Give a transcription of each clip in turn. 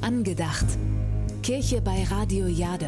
Angedacht. Kirche bei Radio Jade.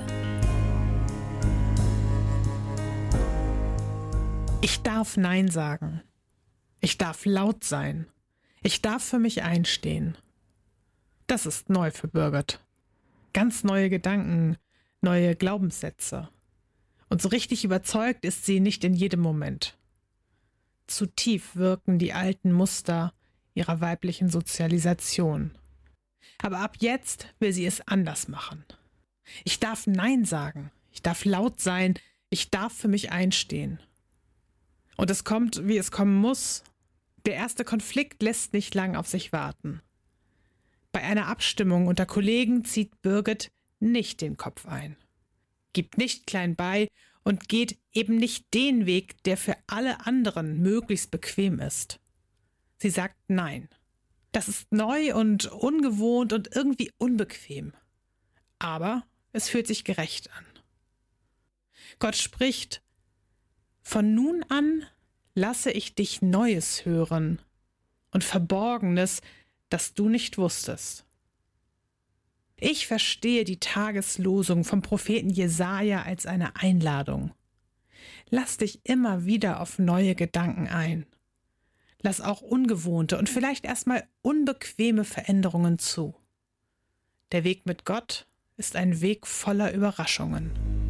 Ich darf Nein sagen. Ich darf laut sein. Ich darf für mich einstehen. Das ist neu für Birgit. Ganz neue Gedanken, neue Glaubenssätze. Und so richtig überzeugt ist sie nicht in jedem Moment. Zu tief wirken die alten Muster ihrer weiblichen Sozialisation. Aber ab jetzt will sie es anders machen. Ich darf Nein sagen. Ich darf laut sein. Ich darf für mich einstehen. Und es kommt, wie es kommen muss. Der erste Konflikt lässt nicht lang auf sich warten. Bei einer Abstimmung unter Kollegen zieht Birgit nicht den Kopf ein, gibt nicht klein bei und geht eben nicht den Weg, der für alle anderen möglichst bequem ist. Sie sagt Nein. Das ist neu und ungewohnt und irgendwie unbequem. Aber es fühlt sich gerecht an. Gott spricht: Von nun an lasse ich dich Neues hören und Verborgenes, das du nicht wusstest. Ich verstehe die Tageslosung vom Propheten Jesaja als eine Einladung. Lass dich immer wieder auf neue Gedanken ein. Lass auch ungewohnte und vielleicht erstmal unbequeme Veränderungen zu. Der Weg mit Gott ist ein Weg voller Überraschungen.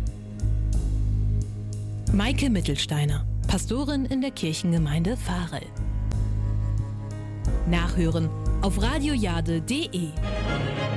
Maike Mittelsteiner, Pastorin in der Kirchengemeinde Varel. Nachhören auf radiojade.de.